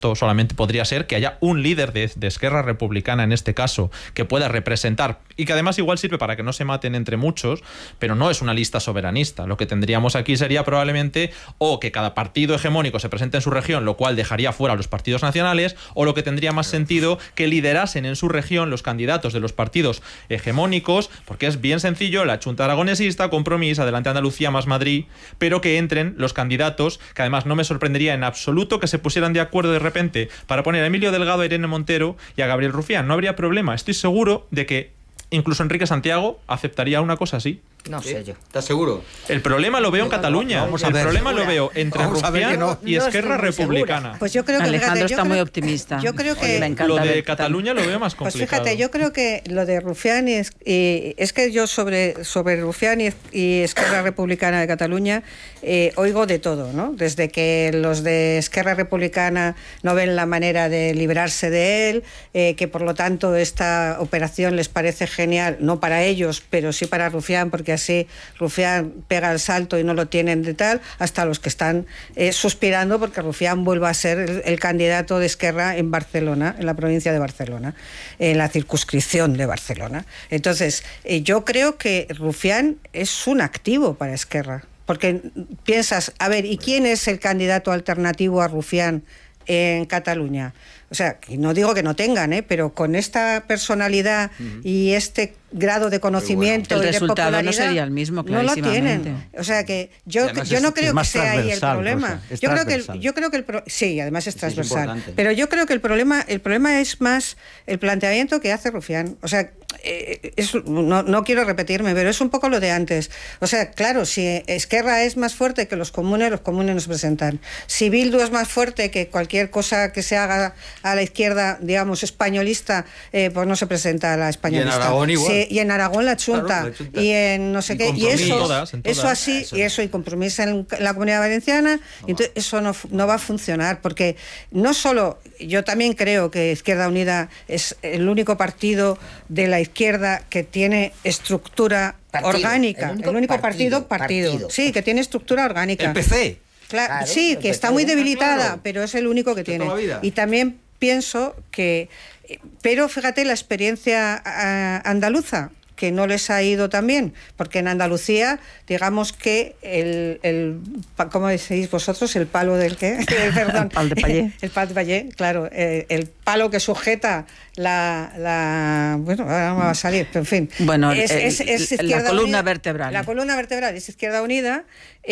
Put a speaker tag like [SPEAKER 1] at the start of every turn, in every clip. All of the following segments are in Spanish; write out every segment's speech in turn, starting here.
[SPEAKER 1] solamente podría ser que haya un líder de Esquerra Republicana, en este caso, que pueda representar, y que además igual sirve para que no se maten entre muchos, pero no es una lista soberanista. Lo que tendríamos aquí sería probablemente o que cada partido hegemónico se presente en su región, lo cual dejaría fuera a los partidos nacionales, o lo que tendría más sentido, que liderasen en su región los candidatos de los partidos hegemónicos, porque es bien sencillo, la Chunta Aragonesista, Compromís, Adelante Andalucía más Madrid, pero que entren los candidatos, que además no me sorprendería en absoluto que se pusieran de acuerdo de repente para poner a Emilio Delgado, a Irene Montero y a Gabriel Rufián. No habría problema. Estoy seguro de que incluso Enrique Santiago aceptaría una cosa así.
[SPEAKER 2] No sé yo.
[SPEAKER 3] ¿Estás seguro?
[SPEAKER 1] El problema lo veo en Cataluña. El problema lo veo entre Rufián y Esquerra Republicana.
[SPEAKER 4] Pues yo creo que
[SPEAKER 5] Alejandro está muy optimista.
[SPEAKER 4] Yo creo que
[SPEAKER 1] lo de Cataluña lo veo más complicado.
[SPEAKER 4] Pues fíjate, yo creo que lo de Rufián es que yo sobre Rufián y Esquerra Republicana de Cataluña oigo de todo, ¿no? Desde que los de Esquerra Republicana no ven la manera de librarse de él, que por lo tanto esta operación les parece genial, no para ellos, pero sí para Rufián, porque así Rufián pega el salto y no lo tienen de tal, hasta los que están suspirando porque Rufián vuelva a ser el candidato de Esquerra en Barcelona, en la provincia de Barcelona, en la circunscripción de Barcelona. Entonces, yo creo que Rufián es un activo para Esquerra, porque piensas, a ver, ¿y quién es el candidato alternativo a Rufián en Cataluña? O sea, no digo que no tengan, pero con esta personalidad y este grado de conocimiento y de popularidad,
[SPEAKER 5] el resultado no sería el mismo, clarísimamente.
[SPEAKER 4] No lo tienen. O sea que yo no creo que sea ahí el problema. Yo creo que sí, además es transversal. Pero yo creo que el problema es más el planteamiento que hace Rufián. O sea, no quiero repetirme, pero es un poco lo de antes. O sea, claro, si Esquerra es más fuerte que los comunes no se presentan. Si Bildu es más fuerte que cualquier cosa que se haga a la izquierda, digamos, españolista, pues no se presenta a la españolista.
[SPEAKER 3] Y en Aragón igual.
[SPEAKER 4] Sí, y en Aragón la Chunta.
[SPEAKER 3] Claro, la Chunta.
[SPEAKER 4] Y en no sé qué. Y eso así, y eso, y Compromís en la Comunidad Valenciana. Y entonces eso no va a funcionar, porque no solo, yo también creo que Izquierda Unida es el único partido de la izquierda que tiene estructura orgánica. El único partido. Sí, que tiene estructura orgánica.
[SPEAKER 3] El PC.
[SPEAKER 4] Claro, sí, que está muy debilitada, pero es el único que tiene. Y también pienso que, pero fíjate la experiencia andaluza, que no les ha ido tan bien, porque en Andalucía, digamos que ¿cómo decís vosotros? El palo del qué? Perdón.
[SPEAKER 5] El pal de payé.
[SPEAKER 4] El pal de payé, claro. El palo que sujeta bueno, ahora me va a salir, pero en fin.
[SPEAKER 5] Bueno,
[SPEAKER 4] es
[SPEAKER 5] la columna
[SPEAKER 4] unida,
[SPEAKER 5] vertebral.
[SPEAKER 4] La columna vertebral es Izquierda Unida,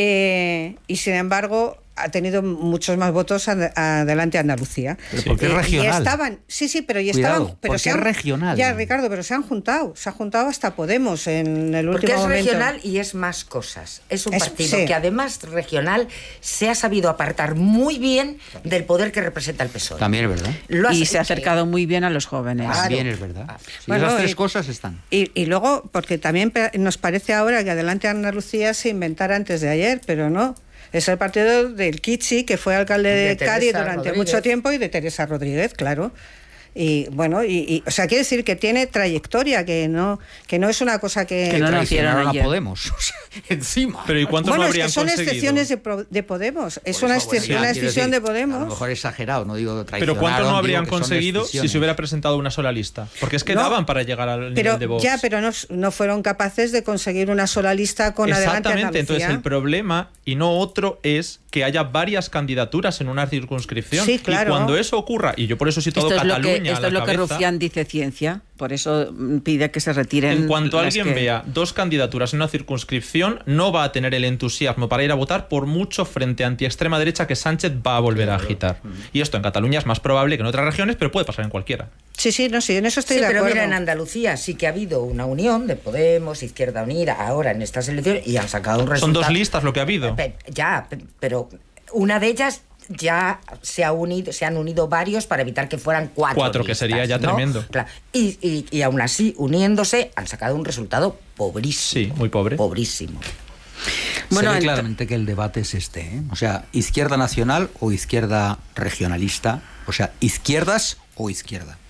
[SPEAKER 4] y sin embargo ha tenido muchos más votos Adelante Andalucía.
[SPEAKER 3] Pero porque es regional.
[SPEAKER 4] Y estaban, pero
[SPEAKER 3] Cuidado,
[SPEAKER 4] pero
[SPEAKER 3] porque es regional.
[SPEAKER 4] Ya, Ricardo, pero se han juntado hasta Podemos en el último momento.
[SPEAKER 2] Porque es regional y es más cosas. Es un partido que además regional se ha sabido apartar muy bien del poder que representa el PSOE.
[SPEAKER 3] También es verdad.
[SPEAKER 5] Y se ha acercado muy bien a los jóvenes.
[SPEAKER 3] También es verdad. Sí,
[SPEAKER 4] bueno,
[SPEAKER 3] esas tres cosas están.
[SPEAKER 4] Y luego, porque también nos parece ahora que Adelante Andalucía se inventara antes de ayer, pero no. Es el partido del Kichi, que fue alcalde de Cádiz durante mucho tiempo, y de Teresa Rodríguez, claro. Y bueno, o sea, quiere decir que tiene trayectoria, que no es una cosa que
[SPEAKER 5] no nacieron
[SPEAKER 3] a
[SPEAKER 5] ayer.
[SPEAKER 3] Podemos, encima.
[SPEAKER 1] Pero ¿y cuántos no habrían
[SPEAKER 4] es que son
[SPEAKER 1] conseguido?
[SPEAKER 4] excepciones de Podemos. Es una decisión de Podemos.
[SPEAKER 3] A lo mejor exagerado, no digo traicionaron.
[SPEAKER 1] Pero ¿cuántos no habrían conseguido si se hubiera presentado una sola lista? Porque es que daban para llegar al nivel de Vox.
[SPEAKER 4] Pero no fueron capaces de conseguir una sola lista con Adelante Andalucía.
[SPEAKER 1] Exactamente, entonces el problema, y no otro, es que haya varias candidaturas en una circunscripción.
[SPEAKER 4] Sí, claro.
[SPEAKER 1] Y cuando eso ocurra, y yo por eso cito Cataluña
[SPEAKER 5] esto es lo que Rufián dice ciencia, por eso pide que se retiren.
[SPEAKER 1] En cuanto alguien vea dos candidaturas en una circunscripción, no va a tener el entusiasmo para ir a votar por mucho frente anti-extrema derecha que Sánchez va a volver a agitar. Y esto en Cataluña es más probable que en otras regiones, pero puede pasar en cualquiera.
[SPEAKER 4] Sí, en eso estoy de acuerdo.
[SPEAKER 2] Pero mira, en Andalucía sí que ha habido una unión de Podemos, Izquierda Unida, ahora en estas elecciones, y han sacado un resultado.
[SPEAKER 1] Son dos listas lo que ha habido.
[SPEAKER 2] Pero una de ellas ya se han unido varios para evitar que fueran cuatro listas,
[SPEAKER 1] que sería ya tremendo.
[SPEAKER 2] Claro. Y aún así, uniéndose, han sacado un resultado pobrísimo.
[SPEAKER 1] Sí, muy pobre.
[SPEAKER 2] Pobrísimo.
[SPEAKER 3] Bueno, se ve claramente que el debate es este, O sea, izquierda nacional o izquierda regionalista, o sea, izquierdas o izquierda.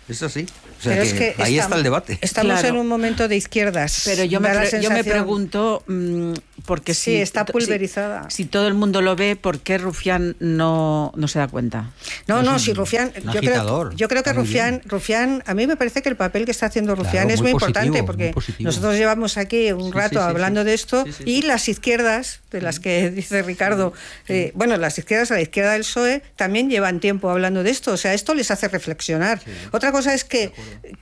[SPEAKER 3] Es así. O sea, que ahí está el debate.
[SPEAKER 4] Estamos en un momento de izquierdas.
[SPEAKER 5] Pero yo me pregunto, porque
[SPEAKER 4] sí, está pulverizada.
[SPEAKER 5] Si todo el mundo lo ve, ¿por qué Rufián no se da cuenta?
[SPEAKER 4] Si Rufián... Yo creo que Rufián, a mí me parece que el papel que está haciendo Rufián es muy importante, porque nosotros llevamos aquí un rato hablando de esto, y las izquierdas, de las que dice Ricardo, las izquierdas a la izquierda del PSOE también llevan tiempo hablando de esto, o sea, esto les hace reflexionar. Sí. Otra cosa es que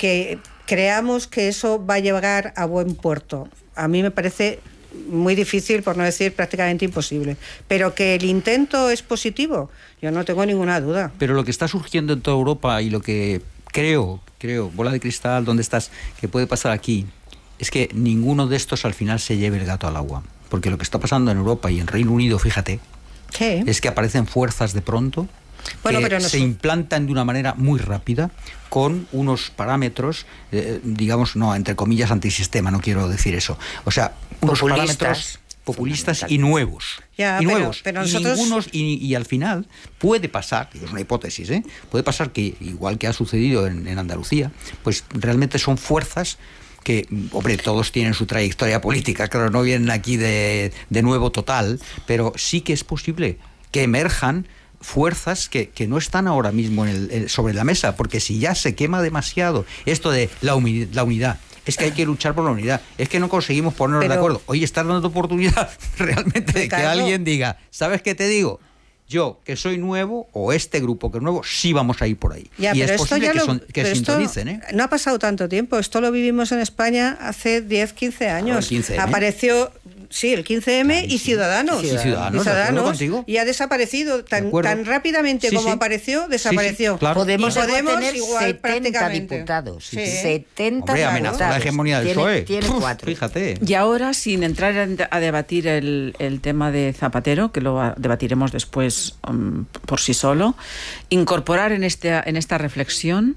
[SPEAKER 4] creamos que eso va a llegar a buen puerto. A mí me parece muy difícil, por no decir prácticamente imposible. Pero que el intento es positivo, yo no tengo ninguna duda.
[SPEAKER 3] Pero lo que está surgiendo en toda Europa y lo que creo, bola de cristal, ¿dónde estás?, que puede pasar aquí, es que ninguno de estos al final se lleve el gato al agua. Porque lo que está pasando en Europa y en Reino Unido, fíjate, es que aparecen fuerzas de pronto que se implantan de una manera muy rápida con unos parámetros, digamos, entre comillas, antisistema, no quiero decir eso. O sea, unos parámetros populistas y nuevos.
[SPEAKER 4] Pero nosotros...
[SPEAKER 3] y al final puede pasar, es una hipótesis, puede pasar que, igual que ha sucedido en Andalucía, pues realmente son fuerzas que, hombre, todos tienen su trayectoria política, claro, no vienen aquí de nuevo total, pero sí que es posible que emerjan fuerzas que no están ahora mismo sobre la mesa, porque si ya se quema demasiado esto de la unidad, es que hay que luchar por la unidad, es que no conseguimos ponernos de acuerdo. Oye, estás dando oportunidad realmente de que alguien diga, ¿sabes qué te digo? Yo, que soy nuevo, o este grupo que es nuevo, sí vamos a ir por ahí.
[SPEAKER 4] Y es posible
[SPEAKER 3] que sintonicen.
[SPEAKER 4] No ha pasado tanto tiempo. Esto lo vivimos en España hace 10, 15 años.
[SPEAKER 3] El 15M.
[SPEAKER 4] Apareció... Sí, el 15M y Ciudadanos.
[SPEAKER 3] Ciudadanos.
[SPEAKER 4] Y ha desaparecido tan rápidamente como apareció, desapareció.
[SPEAKER 2] Sí, claro. Podemos
[SPEAKER 4] tener
[SPEAKER 2] igual 70 diputados.
[SPEAKER 4] Sí.
[SPEAKER 2] 70
[SPEAKER 3] Hombre, amenaza la hegemonía del PSOE.
[SPEAKER 2] Tiene 4.
[SPEAKER 3] Fíjate.
[SPEAKER 5] Y ahora, sin entrar a debatir el tema de Zapatero, que lo debatiremos después por sí solo, incorporar en esta reflexión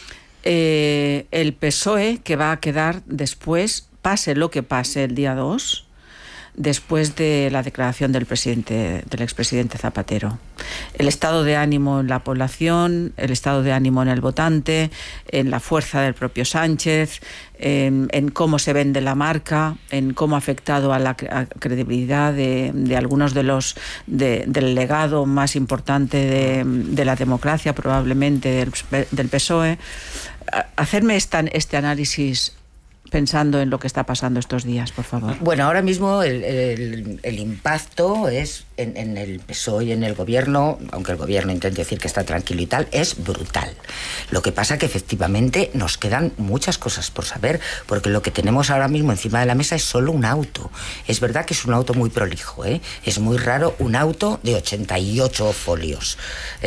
[SPEAKER 5] el PSOE que va a quedar después, pase lo que pase el día 2, después de la declaración del expresidente Zapatero. El estado de ánimo en la población, el estado de ánimo en el votante, en la fuerza del propio Sánchez, en cómo se vende la marca, en cómo ha afectado a la credibilidad de algunos del legado más importante de la democracia, probablemente del PSOE. Hacerme este análisis pensando en lo que está pasando estos días, por favor.
[SPEAKER 2] Bueno, ahora mismo el impacto es en el PSOE y en el gobierno, aunque el gobierno intente decir que está tranquilo y tal, es brutal. Lo que pasa que efectivamente nos quedan muchas cosas por saber, porque lo que tenemos ahora mismo encima de la mesa es solo un auto. Es verdad que es un auto muy prolijo, es muy raro un auto de 88 folios.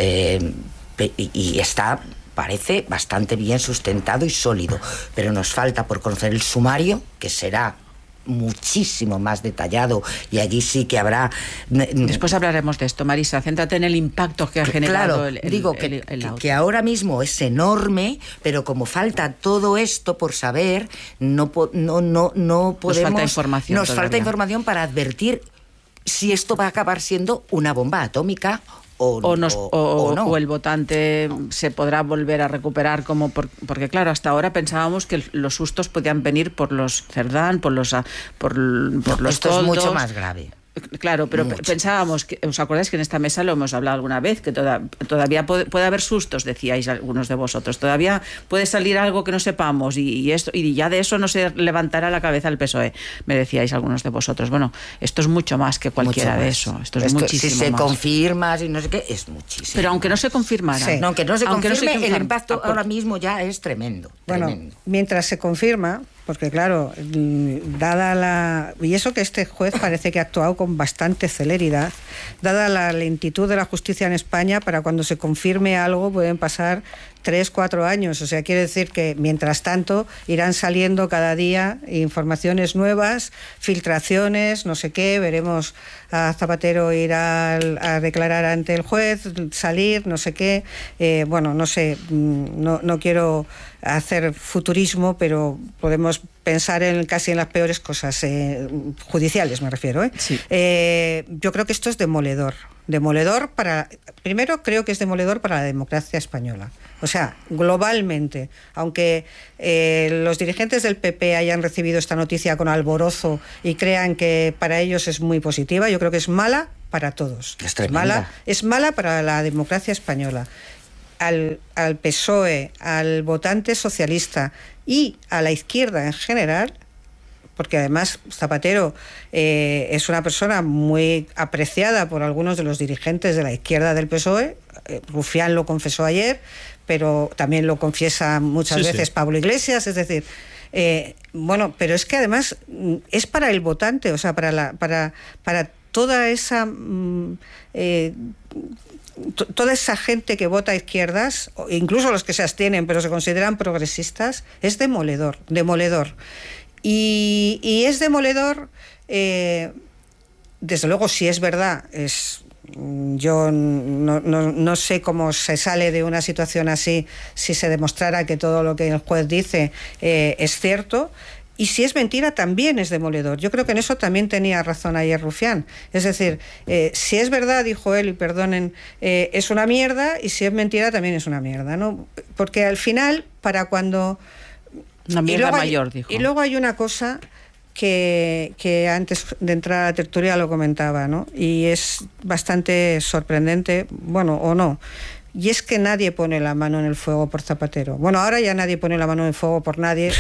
[SPEAKER 2] Y está... parece bastante bien sustentado y sólido, pero nos falta por conocer el sumario, que será muchísimo más detallado, y allí sí que habrá...
[SPEAKER 5] Después hablaremos de esto, Marisa, céntrate en el impacto que ha generado
[SPEAKER 2] que ahora mismo es enorme, pero como falta todo esto por saber, no podemos... Nos falta información para advertir si esto va a acabar siendo una bomba atómica o no.
[SPEAKER 5] O el votante se podrá volver a recuperar porque claro, hasta ahora pensábamos que los sustos podían venir por los Cerdán, por los
[SPEAKER 2] esto
[SPEAKER 5] toldos.
[SPEAKER 2] Es mucho más grave.
[SPEAKER 5] Claro, pero pensábamos, ¿os acordáis que en esta mesa lo hemos hablado alguna vez? Que todavía puede haber sustos, decíais algunos de vosotros. Todavía puede salir algo que no sepamos y ya de eso no se levantará la cabeza el PSOE, me decíais algunos de vosotros. Bueno, esto es mucho más que cualquiera de eso. Esto es muchísimo
[SPEAKER 2] más. Si se
[SPEAKER 5] más.
[SPEAKER 2] confirma, si no sé qué, es muchísimo.
[SPEAKER 5] Pero aunque no se confirmara.
[SPEAKER 2] Sí. No, aunque no se confirme, el impacto ahora mismo ya es tremendo.
[SPEAKER 4] Bueno, mientras se confirma... Porque claro, y eso que este juez parece que ha actuado con bastante celeridad, dada la lentitud de la justicia en España, para cuando se confirme algo pueden pasar 3, 4 años. O sea, quiere decir que mientras tanto irán saliendo cada día informaciones nuevas, filtraciones, no sé qué, veremos a Zapatero ir a declarar ante el juez, salir, no sé qué. Bueno, no sé, no quiero hacer futurismo, pero podemos pensar casi en las peores cosas, judiciales me refiero.
[SPEAKER 5] Sí.
[SPEAKER 4] Yo creo que esto es demoledor. Primero creo que es demoledor para la democracia española. O sea, globalmente, aunque los dirigentes del PP hayan recibido esta noticia con alborozo y crean que para ellos es muy positiva, yo creo que es mala para todos. Es mala para la democracia española. Al PSOE, al votante socialista y a la izquierda en general, porque además Zapatero es una persona muy apreciada por algunos de los dirigentes de la izquierda del PSOE. Rufián lo confesó ayer, pero también lo confiesa muchas veces Pablo Iglesias, es decir, bueno, pero es que además es para el votante, o sea, para toda esa toda esa gente que vota a izquierdas, incluso los que se abstienen pero se consideran progresistas, es demoledor. Y es demoledor, desde luego, si es verdad, yo no sé cómo se sale de una situación así si se demostrara que todo lo que el juez dice es cierto. Y si es mentira, también es demoledor. Yo creo que en eso también tenía razón ayer Rufián. Es decir, si es verdad, dijo él, y perdonen, es una mierda, y si es mentira, también es una mierda, ¿no? Porque al final, para cuando...
[SPEAKER 5] Una mierda mayor, dijo.
[SPEAKER 4] Y luego hay una cosa que antes de entrar a la tertulia lo comentaba, ¿no? Y es bastante sorprendente, bueno, o no. Y es que nadie pone la mano en el fuego por Zapatero. Bueno, ahora ya nadie pone la mano en el fuego por nadie,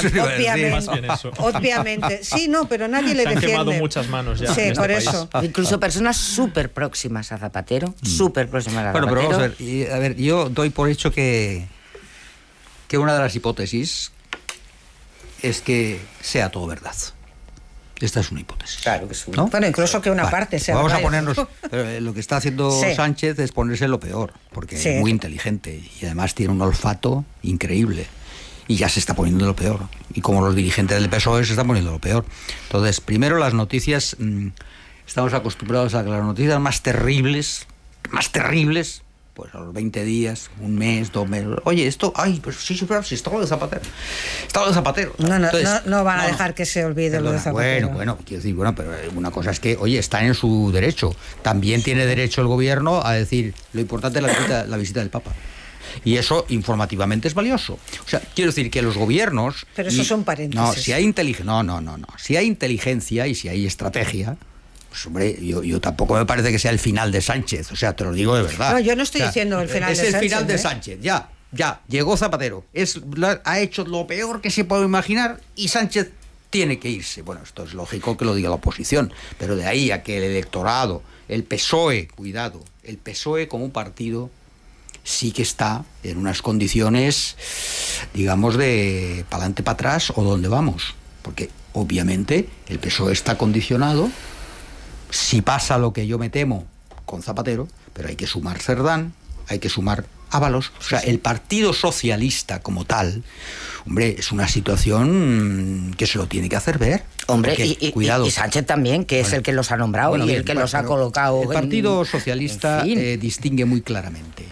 [SPEAKER 4] obviamente. Sí, no, pero nadie le defiende.
[SPEAKER 1] Se han quemado muchas manos ya.
[SPEAKER 4] Sí, por eso.
[SPEAKER 2] Incluso personas súper próximas a Zapatero, súper próximas a Zapatero.
[SPEAKER 3] Bueno, pero vamos a ver, yo doy por hecho que una de las hipótesis es que sea todo verdad. Esta es una hipótesis.
[SPEAKER 2] Claro que es una.
[SPEAKER 3] ¿No?
[SPEAKER 4] Bueno, incluso que una parte sea.
[SPEAKER 3] Vamos a ponernos. Lo que está haciendo Sánchez es ponerse lo peor, porque es muy inteligente y además tiene un olfato increíble. Y ya se está poniendo lo peor. Y como los dirigentes del PSOE se están poniendo lo peor. Entonces, primero las noticias. Estamos acostumbrados a que las noticias más terribles, pues a los 20 días, un mes, 2 meses. Oye, esto, pues sí, está lo de Zapatero. Está lo de Zapatero.
[SPEAKER 4] Entonces, no van a dejar que se olvide lo de Zapatero.
[SPEAKER 3] Bueno, quiero decir, pero una cosa es que, oye, está en su derecho. También tiene derecho el gobierno a decir, lo importante es la visita del Papa. Y eso informativamente es valioso. O sea, quiero decir que los gobiernos...
[SPEAKER 4] Pero eso son paréntesis.
[SPEAKER 3] No, si hay inteligencia... No. Si hay inteligencia y si hay estrategia... Pues hombre, yo tampoco me parece que sea el final de Sánchez, o sea, te lo digo de verdad.
[SPEAKER 4] No, yo no estoy diciendo el final de Sánchez.
[SPEAKER 3] Es el final de Sánchez, ya, llegó Zapatero, ha hecho lo peor que se puede imaginar y Sánchez tiene que irse. Bueno, esto es lógico que lo diga la oposición, pero de ahí a que el electorado, el PSOE, cuidado, el PSOE como partido sí que está en unas condiciones, digamos, de para adelante, para atrás o dónde vamos, porque obviamente el PSOE está condicionado. Si pasa lo que yo me temo con Zapatero, pero hay que sumar Cerdán, hay que sumar Ábalos, o sea, el Partido Socialista como tal, hombre, es una situación que se lo tiene que hacer ver.
[SPEAKER 2] Hombre,
[SPEAKER 3] porque, cuidado.
[SPEAKER 2] Y Sánchez también, que es el que los ha nombrado y el que los ha colocado.
[SPEAKER 3] El Partido Socialista distingue muy claramente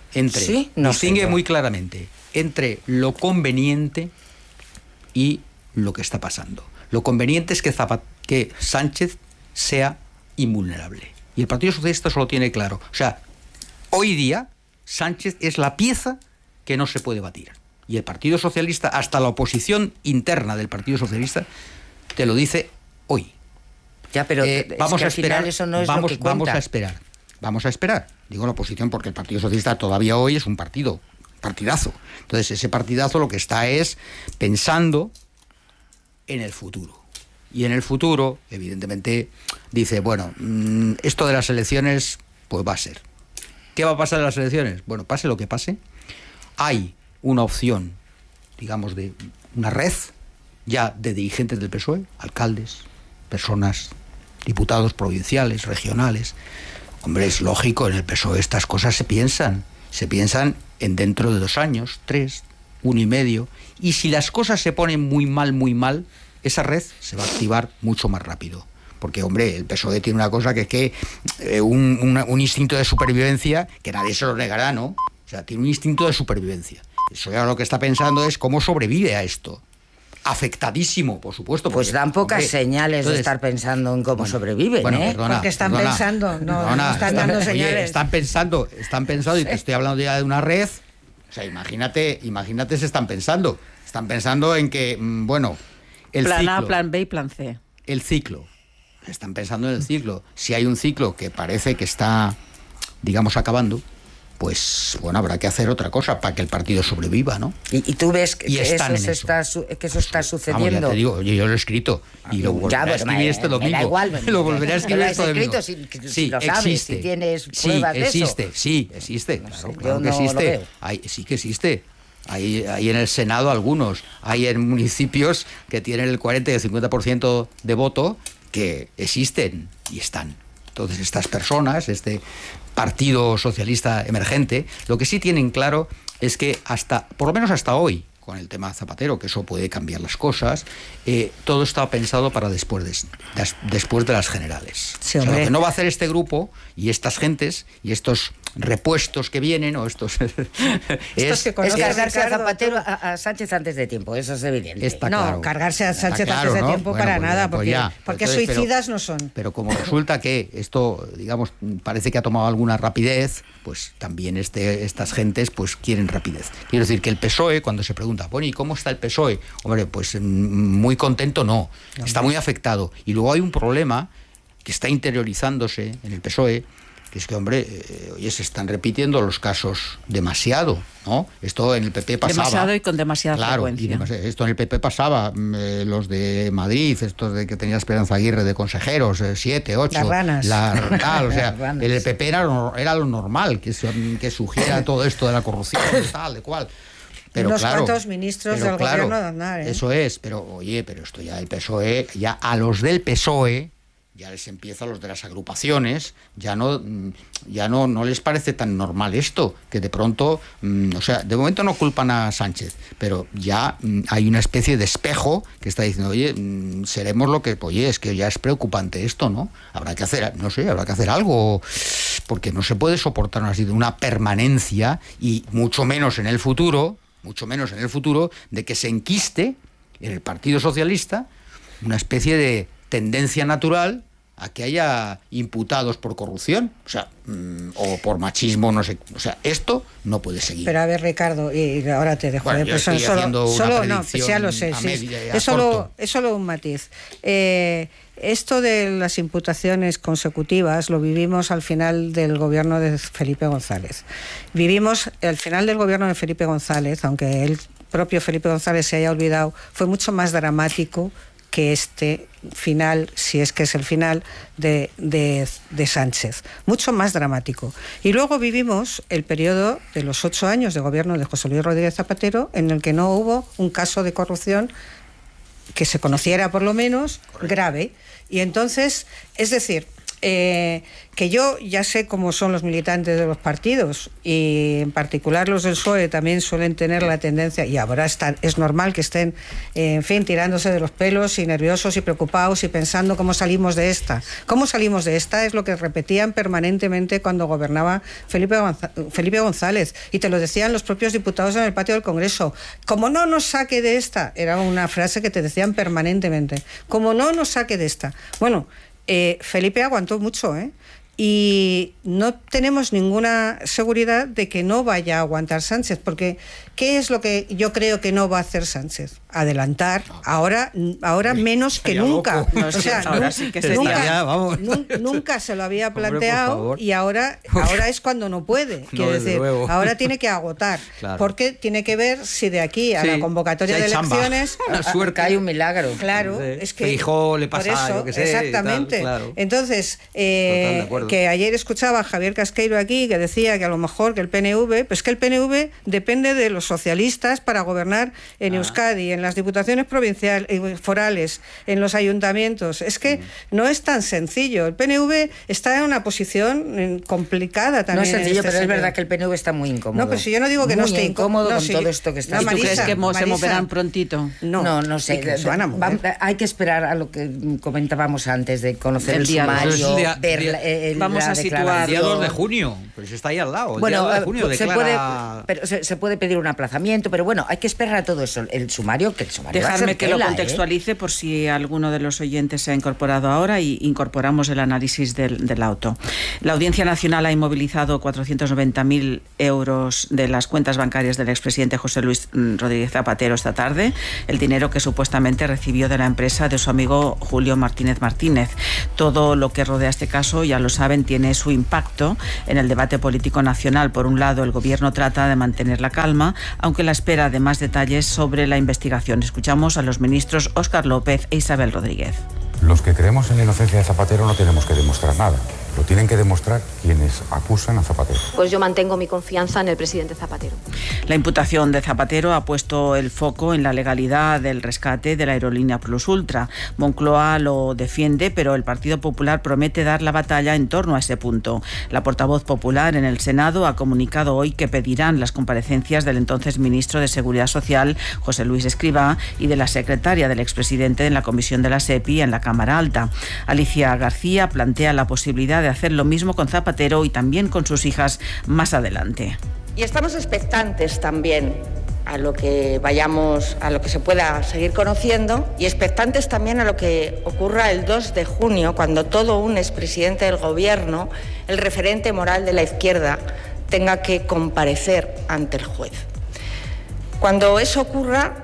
[SPEAKER 3] entre lo conveniente y lo que está pasando. Lo conveniente es que Sánchez sea invulnerable. Y el Partido Socialista eso lo tiene claro. O sea, hoy día Sánchez es la pieza que no se puede batir. Y el Partido Socialista, hasta la oposición interna del Partido Socialista, te lo dice hoy.
[SPEAKER 2] Ya, pero
[SPEAKER 3] vamos
[SPEAKER 2] es que
[SPEAKER 3] a esperar,
[SPEAKER 2] al final eso no es lo que cuenta.
[SPEAKER 3] Vamos a esperar. Digo la oposición porque el Partido Socialista todavía hoy es un partidazo. Entonces ese partidazo lo que está es pensando en el futuro. Y en el futuro, evidentemente, dice, bueno, esto de las elecciones, pues va a ser. ¿Qué va a pasar en las elecciones? Bueno, pase lo que pase, hay una opción, digamos, de una red ya de dirigentes del PSOE, alcaldes, personas, diputados provinciales, regionales. Hombre, es lógico, en el PSOE estas cosas se piensan en dentro de 2 años, 3, 1 y medio, y si las cosas se ponen muy mal, esa red se va a activar mucho más rápido. Porque, hombre, el PSOE tiene una cosa que es que un instinto de supervivencia, que nadie se lo negará, ¿no? O sea, tiene un instinto de supervivencia. Eso ya lo que está pensando es cómo sobrevive a esto. Afectadísimo, por supuesto.
[SPEAKER 2] Pues dan pocas señales entonces, de estar pensando en cómo sobreviven,
[SPEAKER 4] Perdona, porque están pensando, no están dando señales.
[SPEAKER 3] Están pensando, y te estoy hablando ya de una red. O sea, imagínate se están pensando. Están pensando en que, el
[SPEAKER 5] plan
[SPEAKER 3] ciclo.
[SPEAKER 5] A, plan B y plan C.
[SPEAKER 3] El ciclo. Están pensando en el ciclo. Si hay un ciclo que parece que está, digamos, acabando, pues habrá que hacer otra cosa para que el partido sobreviva, ¿no?
[SPEAKER 2] ¿Y tú ves que eso está sucediendo?
[SPEAKER 3] Vamos, ya te digo, yo lo he escrito y lo volveré a escribir este domingo.
[SPEAKER 2] Me da igual,
[SPEAKER 3] lo volveré a escribir este domingo.
[SPEAKER 2] Si lo sabes, existe. Si tienes pruebas de eso.
[SPEAKER 3] Sí, existe.
[SPEAKER 2] No sé,
[SPEAKER 3] claro que existe. Sí que existe. Hay en el Senado algunos, hay en municipios que tienen el 40 y el 50% de voto que existen y están. Entonces estas personas, este Partido Socialista Emergente, lo que sí tienen claro es que por lo menos hasta hoy, con el tema Zapatero, que eso puede cambiar las cosas, todo está pensado para después de las generales.
[SPEAKER 2] Sí,
[SPEAKER 3] lo que no va a hacer este grupo y estas gentes y estos repuestos que vienen o estos
[SPEAKER 2] es cargarse a Zapatero a Sánchez antes de tiempo, eso es evidente.
[SPEAKER 4] Cargarse a Sánchez antes de tiempo para nada, porque suicidas no son.
[SPEAKER 3] Pero como resulta que esto, digamos, parece que ha tomado alguna rapidez, pues también estas gentes pues quieren rapidez. Quiero decir que el PSOE, cuando se pregunta, ¿y cómo está el PSOE? Hombre, pues muy contento no, está muy afectado. Y luego hay un problema que está interiorizándose en el PSOE, que es que, se están repitiendo los casos demasiado, ¿no? Esto en el PP pasaba.
[SPEAKER 5] Demasiado y con demasiada frecuencia.
[SPEAKER 3] Esto en el PP pasaba, los de Madrid, estos de que tenía Esperanza Aguirre de consejeros, 7, 8.
[SPEAKER 4] Las ranas.
[SPEAKER 3] O sea, el PP era lo normal, que sugiera todo esto de la corrupción, tal, de cual. Pero
[SPEAKER 4] unos cuantos ministros del gobierno de Aznar,
[SPEAKER 3] Eso es, pero esto ya el PSOE, ya a los del PSOE ya les empieza, a los de las agrupaciones, ya no les parece tan normal esto, que de pronto, de momento no culpan a Sánchez, pero ya hay una especie de espejo que está diciendo, seremos lo que, es que ya es preocupante esto, ¿no? Habrá que hacer algo, porque no se puede soportar una permanencia, y mucho menos en el futuro, de que se enquiste en el Partido Socialista una especie de tendencia natural a que haya imputados por corrupción, o por machismo, no sé, esto no puede seguir.
[SPEAKER 4] Pero a ver, Ricardo, y ahora te dejo.
[SPEAKER 3] Yo estoy haciendo una predicción
[SPEAKER 4] ya lo sé, es solo un matiz. Esto de las imputaciones consecutivas lo vivimos al final del gobierno de Felipe González. Vivimos el final del gobierno de Felipe González, aunque el propio Felipe González se haya olvidado, fue mucho más dramático que este final, si es que es el final de Sánchez, mucho más dramático. Y luego vivimos el periodo de los 8 años de gobierno de José Luis Rodríguez Zapatero, en el que no hubo un caso de corrupción que se conociera por lo menos grave. Y entonces, es decir, que yo ya sé cómo son los militantes de los partidos, y en particular los del PSOE también suelen tener la tendencia, y ahora es normal que estén, tirándose de los pelos y nerviosos y preocupados y pensando cómo salimos de esta. ¿Cómo salimos de esta? Es lo que repetían permanentemente cuando gobernaba Felipe González, y te lo decían los propios diputados en el patio del Congreso. Como no nos saque de esta, era una frase que te decían permanentemente, como no nos saque de esta. Bueno, Felipe aguantó mucho, y no tenemos ninguna seguridad de que no vaya a aguantar Sánchez, porque ¿qué es lo que yo creo que no va a hacer Sánchez? Adelantar, ahora menos que nunca.
[SPEAKER 5] No, ahora sí que
[SPEAKER 4] nunca se lo había planteado, y ahora es cuando no puede. Quiero decir, ahora tiene que agotar, porque tiene que ver si de aquí a la convocatoria de elecciones
[SPEAKER 2] hay un milagro.
[SPEAKER 4] Claro, es que
[SPEAKER 3] hijo le pasa,
[SPEAKER 4] por eso,
[SPEAKER 3] yo que sé,
[SPEAKER 4] exactamente.
[SPEAKER 3] Claro.
[SPEAKER 4] Entonces, que ayer escuchaba a Javier Casqueiro aquí, que decía que a lo mejor que el PNV, pues que el PNV depende de los socialistas para gobernar en Euskadi, en las diputaciones provinciales, forales, en los ayuntamientos. Es que no es tan sencillo. El PNV está en una posición complicada también.
[SPEAKER 2] No es sencillo, pero es verdad que el PNV está muy incómodo.
[SPEAKER 4] No, pero si yo no digo que no esté incómodo
[SPEAKER 2] con todo esto que está.
[SPEAKER 5] ¿Y tú crees que se moverán prontito?
[SPEAKER 2] No sé. Hay que esperar a lo que comentábamos antes, de conocer el sumario, ver
[SPEAKER 5] Vamos a situar.
[SPEAKER 3] El día 2 de junio, pues está ahí al lado.
[SPEAKER 2] Bueno,
[SPEAKER 3] el día 2 de junio
[SPEAKER 2] se puede pedir un aplazamiento, pero bueno, hay que esperar a todo eso. El sumario,
[SPEAKER 5] Dejarme que lo contextualice por si alguno de los oyentes se ha incorporado ahora y incorporamos el análisis del auto. La Audiencia Nacional ha inmovilizado 490.000 euros de las cuentas bancarias del expresidente José Luis Rodríguez Zapatero esta tarde, el dinero que supuestamente recibió de la empresa de su amigo Julio Martínez Martínez. Todo lo que rodea este caso, ya lo saben, tiene su impacto en el debate político nacional. Por un lado, el gobierno trata de mantener la calma, aunque la espera de más detalles sobre la investigación. Escuchamos a los ministros Óscar López e Isabel Rodríguez.
[SPEAKER 6] Los que creemos en la inocencia de Zapatero no tenemos que demostrar nada. Lo tienen que demostrar quienes acusan a Zapatero.
[SPEAKER 7] Pues yo mantengo mi confianza en el presidente Zapatero.
[SPEAKER 5] La imputación de Zapatero ha puesto el foco en la legalidad del rescate de la aerolínea Plus Ultra. Moncloa lo defiende, pero el Partido Popular promete dar la batalla en torno a ese punto. La portavoz popular en el Senado ha comunicado hoy que pedirán las comparecencias del entonces ministro de Seguridad Social, José Luis Escrivá, y de la secretaria del expresidente en la comisión de la SEPI en la Cámara Alta. Alicia García plantea la posibilidad de hacer lo mismo con Zapatero y también con sus hijas más adelante.
[SPEAKER 8] Y estamos expectantes también a lo que se pueda seguir conociendo, y expectantes también a lo que ocurra el 2 de junio, cuando todo un expresidente del gobierno, el referente moral de la izquierda, tenga que comparecer ante el juez. Cuando eso ocurra,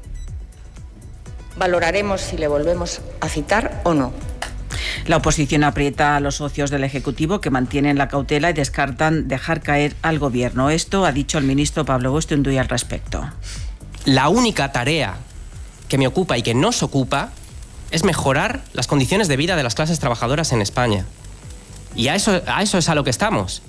[SPEAKER 8] valoraremos si le volvemos a citar o no.
[SPEAKER 5] La oposición aprieta a los socios del Ejecutivo, que mantienen la cautela y descartan dejar caer al Gobierno. Esto ha dicho el ministro Pablo Bustunduy al respecto.
[SPEAKER 9] La única tarea que me ocupa y que nos ocupa es mejorar las condiciones de vida de las clases trabajadoras en España. Y a eso es a lo que estamos.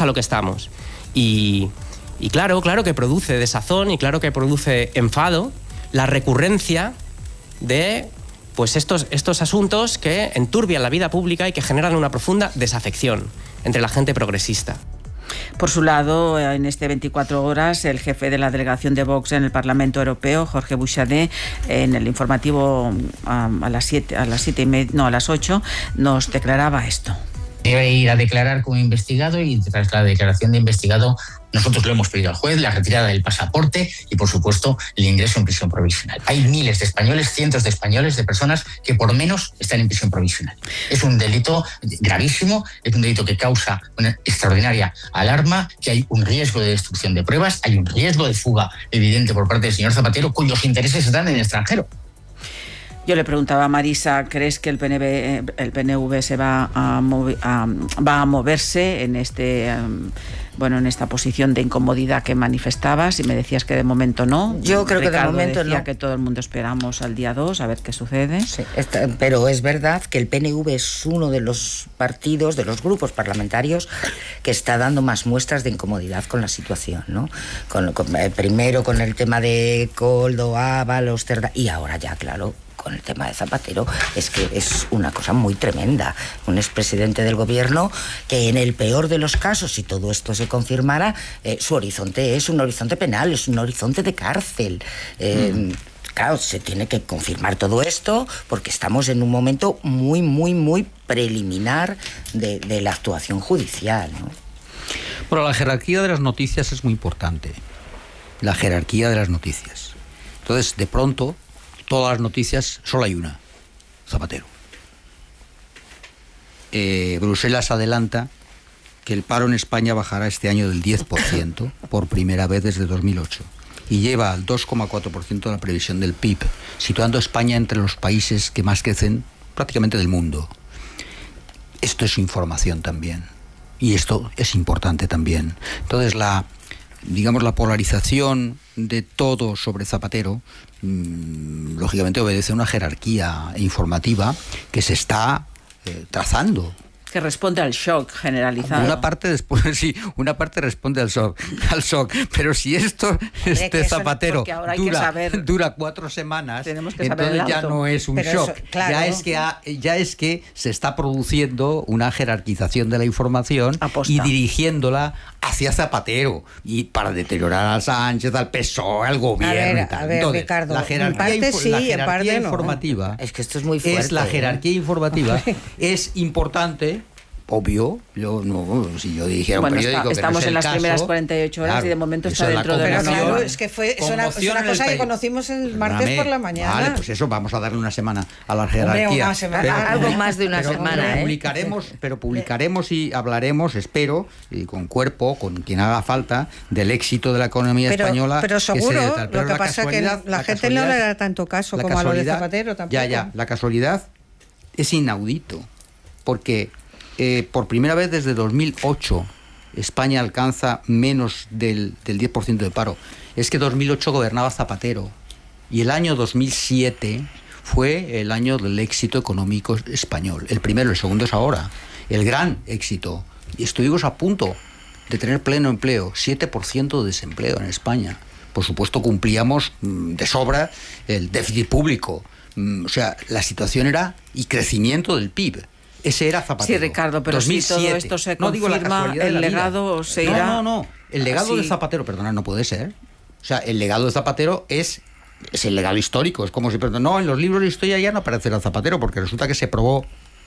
[SPEAKER 9] Y claro que produce desazón y claro que produce enfado la recurrencia de pues estos asuntos que enturbian la vida pública y que generan una profunda desafección entre la gente progresista.
[SPEAKER 5] Por su lado, en este 24 horas, el jefe de la delegación de Vox en el Parlamento Europeo, Jorge Buixadé, en el informativo a las 8, nos declaraba esto.
[SPEAKER 10] Debe ir a declarar como investigado y tras la declaración de investigado nosotros lo hemos pedido al juez, la retirada del pasaporte y, por supuesto, el ingreso en prisión provisional. Hay miles de españoles, cientos de españoles, de personas que por menos están en prisión provisional. Es un delito gravísimo, es un delito que causa una extraordinaria alarma, que hay un riesgo de destrucción de pruebas, hay un riesgo de fuga evidente por parte del señor Zapatero, cuyos intereses están en el extranjero.
[SPEAKER 5] Yo le preguntaba a Marisa, ¿crees que el PNV se va a moverse en en esta posición de incomodidad que manifestabas? Y me decías que de momento no.
[SPEAKER 2] Yo creo
[SPEAKER 5] Ricardo
[SPEAKER 2] que de momento
[SPEAKER 5] decía
[SPEAKER 2] no.
[SPEAKER 5] Que todo el mundo esperamos al día 2 a ver qué sucede.
[SPEAKER 2] Sí, pero es verdad que el PNV es uno de los partidos, de los grupos parlamentarios que está dando más muestras de incomodidad con la situación, ¿no? Primero con el tema de Koldo, Ábalos, Cerdá, y ahora ya, claro, con el tema de Zapatero, es que es una cosa muy tremenda. Un expresidente del gobierno que en el peor de los casos, si todo esto se confirmara, su horizonte es un horizonte penal, es un horizonte de cárcel. Claro, se tiene que confirmar todo esto porque estamos en un momento muy, muy, muy preliminar de la actuación judicial, ¿no?
[SPEAKER 3] Bueno, la jerarquía de las noticias es muy importante. La jerarquía de las noticias. Entonces, de pronto, todas las noticias, solo hay una: Zapatero. Bruselas adelanta que el paro en España bajará este año del 10%, por primera vez desde 2008, y lleva al 2,4% la previsión del PIB, situando a España entre los países que más crecen prácticamente del mundo. Esto es información también, y esto es importante también. Entonces, la polarización de todo sobre Zapatero, lógicamente obedece a una jerarquía informativa que se está trazando.
[SPEAKER 5] Que responde al shock generalizado.
[SPEAKER 3] Una parte responde al shock, pero si Zapatero dura 4 semanas, entonces ya no es un shock. Eso, claro, ya es que se está produciendo una jerarquización de la información y dirigiéndola hacia Zapatero, y para deteriorar a Sánchez, al PSOE, al gobierno y tal.
[SPEAKER 4] Entonces, Ricardo,
[SPEAKER 3] la jerarquía informativa,
[SPEAKER 2] es que esto es muy fuerte.
[SPEAKER 3] La jerarquía informativa es importante obvio, si yo dijera un periódico
[SPEAKER 5] estamos
[SPEAKER 3] que no es
[SPEAKER 5] en las
[SPEAKER 3] el
[SPEAKER 5] primeras
[SPEAKER 3] caso,
[SPEAKER 5] 48 horas, claro, y de momento está dentro de la
[SPEAKER 4] Pero claro,
[SPEAKER 5] norma.
[SPEAKER 4] es que es una cosa que conocimos el martes por la mañana.
[SPEAKER 3] Vale, pues eso, vamos a darle una semana a la jerarquía.
[SPEAKER 2] Hombre, una semana, algo más de una semana.
[SPEAKER 3] Publicaremos y hablaremos, espero, y con cuerpo, con quien haga falta, del éxito de la economía española.
[SPEAKER 4] Pero seguro, lo que pasa es que la gente no le da tanto caso como a lo de Zapatero tampoco.
[SPEAKER 3] Ya, la casualidad es inaudito, porque por primera vez desde 2008 España alcanza menos del 10% de paro. Es que 2008 gobernaba Zapatero y el año 2007 fue el año del éxito económico español. El primero, el segundo es ahora. El gran éxito. Y estuvimos a punto de tener pleno empleo, 7% de desempleo en España. Por supuesto cumplíamos de sobra el déficit público. O sea, la situación era y crecimiento del PIB. Ese era Zapatero.
[SPEAKER 5] Sí, Ricardo, pero
[SPEAKER 3] 2007.
[SPEAKER 5] si todo esto se confirma, el legado se irá...
[SPEAKER 3] No. El legado de Zapatero, perdona, no puede ser. O sea, el legado de Zapatero es el legado histórico. Es como si... No, en los libros de historia ya no aparecerá Zapatero, porque resulta que se probó,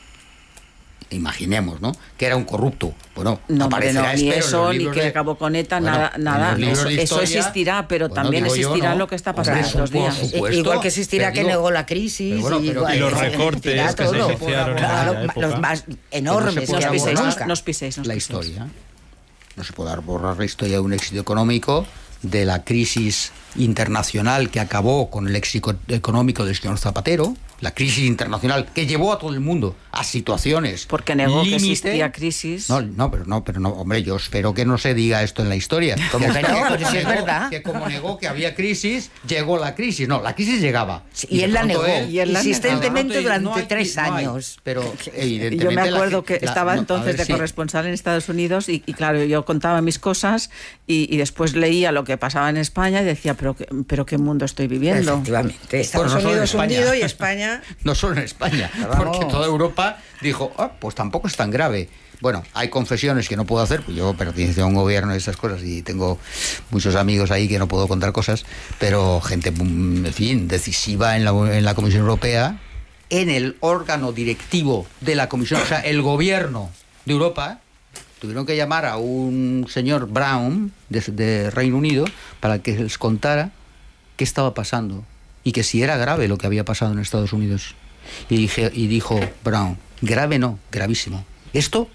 [SPEAKER 3] imaginemos, ¿no?, que era un corrupto. Bueno,
[SPEAKER 5] no,
[SPEAKER 3] aparecerá,
[SPEAKER 5] ni eso, ni que acabó con ETA, nada. Eso existirá, pero también existirá lo que está pasando estos días.
[SPEAKER 2] Igual que existirá que negó la crisis.
[SPEAKER 1] Y los recortes que se iniciaron.
[SPEAKER 2] Los más enormes.
[SPEAKER 5] Nos piséis.
[SPEAKER 3] La historia. No se puede borrar la historia de un éxito económico, de la crisis internacional que acabó con el éxito económico del señor Zapatero, la crisis internacional que llevó a todo el mundo a situaciones
[SPEAKER 5] porque negó
[SPEAKER 3] límite.
[SPEAKER 5] Que existía crisis.
[SPEAKER 3] Pero no, hombre, yo espero que no se diga esto en la historia.
[SPEAKER 2] Como que no, pero si es verdad.
[SPEAKER 3] Que como negó que había crisis, llegó la crisis. No, la crisis llegaba.
[SPEAKER 2] Y él la negó, insistentemente durante 3 años.
[SPEAKER 3] Pero evidentemente...
[SPEAKER 5] Yo me acuerdo que estaba entonces de corresponsal en Estados Unidos y claro, yo contaba mis cosas y después leía lo que pasaba en España y decía, pero qué mundo estoy viviendo.
[SPEAKER 2] Efectivamente.
[SPEAKER 4] Estados Unidos hundido y España...
[SPEAKER 3] No solo en España, porque toda Europa dijo, pues tampoco es tan grave. Bueno, hay confesiones que no puedo hacer, pues yo pertenezco a un gobierno y esas cosas y tengo muchos amigos ahí que no puedo contar cosas, pero gente, en fin, decisiva en la Comisión Europea, en el órgano directivo de la Comisión, o sea, el gobierno de Europa, tuvieron que llamar a un señor Brown de Reino Unido para que les contara qué estaba pasando y que si era grave lo que había pasado en Estados Unidos. Y dijo Brown, grave no, gravísimo. Esto